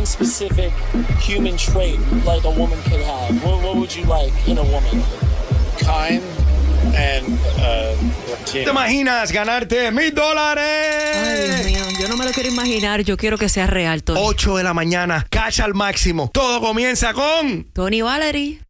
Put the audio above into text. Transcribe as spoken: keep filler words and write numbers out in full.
one specific human trait like a woman could have, what, what would you like in a woman? Kind and uh, ¿Te imaginas ganarte mil dólares? Ay, Dios mío, yo no me lo quiero imaginar, yo quiero que sea real, Tony. ocho de la mañana, cash al máximo. Todo comienza con Tony Valerie.